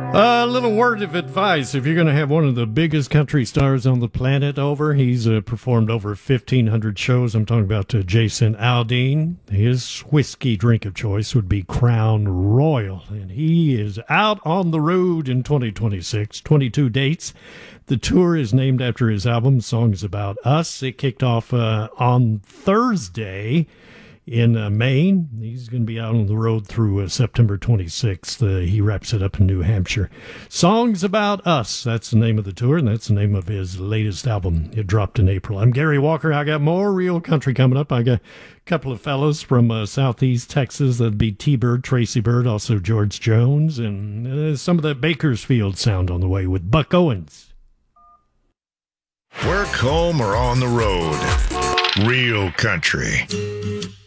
A little word of advice. If you're going to have one of the biggest country stars on the planet over, he's performed over 1,500 shows. I'm talking about Jason Aldean. His whiskey drink of choice would be Crown Royal. And he is out on the road in 2026, 22 dates. The tour is named after his album, Songs About Us. It kicked off on Thursday in Maine. He's going to be out on the road through September 26th. He wraps it up in New Hampshire. Songs About Us, that's the name of the tour, and that's the name of his latest album. It dropped in April. I'm Gary Walker. I got more real country coming up. I got a couple of fellows from Southeast Texas. That'd be T-Bird, Tracy Bird, also George Jones, and some of that Bakersfield sound on the way with Buck Owens. Work, home, or on the road. Real country.